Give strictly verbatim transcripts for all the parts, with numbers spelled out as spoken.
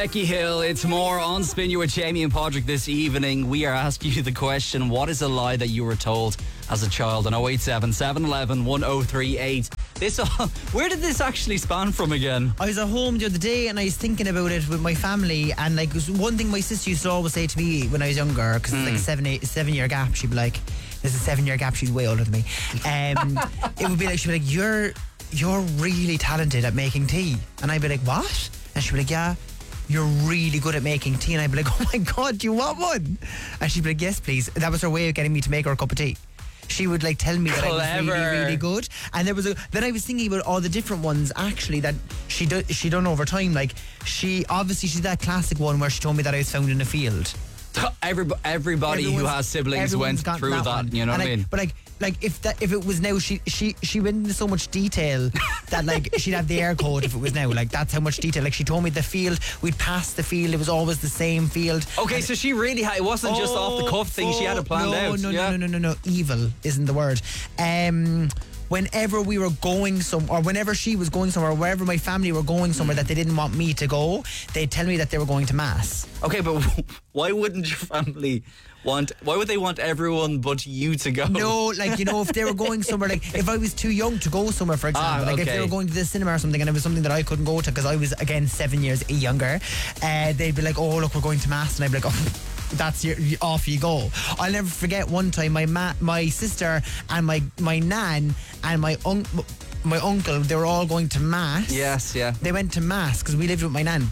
Becky Hill, it's more on Spin You with Jamie and Padraig this evening. We are asking you the question, what is a lie that you were told as a child? On oh eight seven, seven one one, one oh three eight. This, where did this actually span from again? I was at home the other day and I was thinking about it with my family, and like, it was one thing my sister used to always say to me when I was younger, because it's like a seven, eight, seven year gap. She'd be like, there's a seven year gap, she's way older than me. Um, it would be like, she'd be like, you're, you're really talented at making tea. And I'd be like, what? And she'd be like, yeah, you're really good at making tea. And I'd be like, oh my God, do you want one? And she'd be like, yes, please. That was her way of getting me to make her a cup of tea. She would like tell me that Clever. I was really, really good. And there was a, then I was thinking about all the different ones actually that she do, she done over time. Like, she, obviously she's that classic one where she told me that I was found in a field. Everybody, everybody who has siblings went through that, that you know and what like, I mean? But like, like if that if it was now, she she she went into so much detail that like she'd have the air code if it was now. Like, that's how much detail. Like, she told me the field, we'd pass the field, it was always the same field. Okay, so she really had, it wasn't oh, just off the cuff thing, oh, she had it planned no, out. No, yeah? no, no, no, no, no. Evil isn't the word. Um. Whenever we were going some, or whenever she was going somewhere, or wherever my family were going somewhere that they didn't want me to go, they'd tell me that they were going to mass. Okay, but why wouldn't your family want, why would they want everyone but you to go? No, like, you know, if they were going somewhere, like, if I was too young to go somewhere, for example, Ah, like if okay. they were going to the cinema or something and it was something that I couldn't go to because I was, again, seven years younger, uh, they'd be like, oh, look, we're going to mass. And I'd be like, oh, that's your, off you go. I'll never forget one time my ma- my sister and my, my nan and my un- my uncle, they were all going to mass. Yes, yeah. They went to mass because we lived with my nan,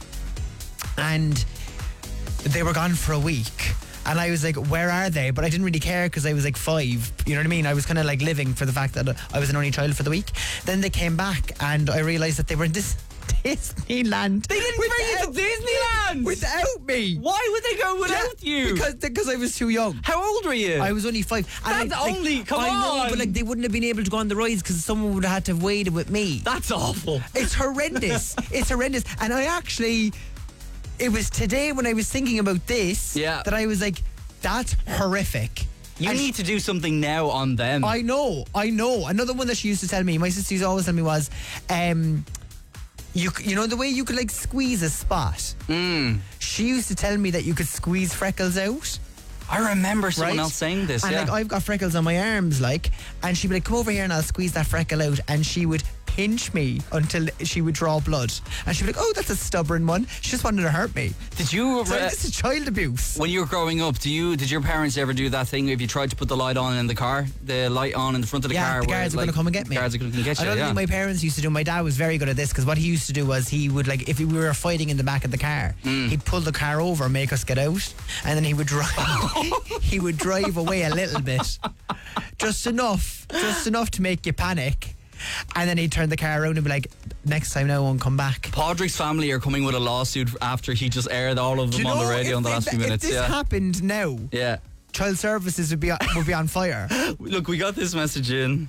and they were gone for a week. And I was like, where are they? But I didn't really care because I was like five. You know what I mean? I was kind of like living for the fact that I was an only child for the week. Then they came back and I realised that they were in this Disneyland. They didn't bring you to Disneyland! Without me. Why would they go without Yeah, you? Because because I was too young. How old were you? I was only five. And That's I, like, only, come I know, on. but like, they wouldn't have been able to go on the rides because someone would have had to have waited with me. That's awful. It's horrendous. It's horrendous. And I actually, it was today when I was thinking about this Yeah. that I was like, that's horrific. You And need to do something now on them. I know, I know. Another one that she used to tell me, my sister used to always tell me was, um, you c- you know the way you could like squeeze a spot? Mm. She used to tell me that you could squeeze freckles out. I remember someone Right? else saying this. And yeah. like, I've got freckles on my arms, like, and she'd be like, come over here and I'll squeeze that freckle out. And she would pinch me until she would draw blood. And she'd be like, oh, that's a stubborn one. She just wanted to hurt me. Did you? So uh, this is child abuse. when you were growing up, do you did your parents ever do that thing if you tried to put the light on in the car, the light on in the front of the Yeah, car? the where, guards were like, going to come and get me. Guards are going to get you. Another Yeah. thing my parents used to do, my dad was very good at this, because what he used to do was he would, like, if we were fighting in the back of the car, Mm. he'd pull the car over, make us get out, and then he would drive. he would drive away a little bit, just enough, just enough to make you panic, and then he'd turn the car around and be like, "Next time, now I won't come back." Padraig's family are coming with a lawsuit after he just aired all of Do them you on the know, radio if, in the last if, few if minutes. this Yeah, happened now, yeah. child services would be on, would be on fire. Look, we got this message in.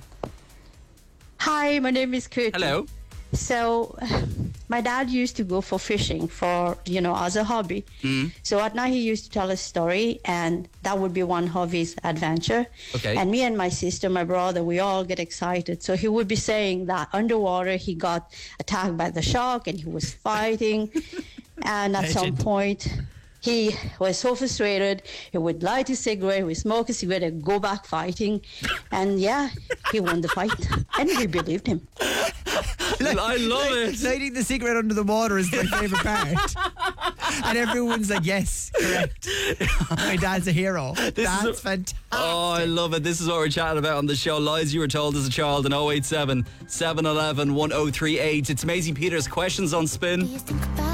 Hi, my name is Kurt. Hello. So, my dad used to go for fishing for, you know, as a hobby. Mm. So at night he used to tell a story, and that would be one of his adventure. Okay. And me and my sister, my brother, we all get excited. So he would be saying that underwater he got attacked by the shark and he was fighting. And at some Legend. point, he was so frustrated, he would light his cigarette, he would smoke a cigarette and go back fighting. And yeah, he won the fight. And we believed him. I love Like, it. lighting the cigarette under the water is my favourite part. And everyone's like, yes, correct. My dad's a hero. That's a- fantastic. Oh, I love it. This is what we're chatting about on the show. Lies you were told as a child in oh eight seven, seven one one, one oh three eight. It's Maisie Peters. Questions on Spin. Do you think about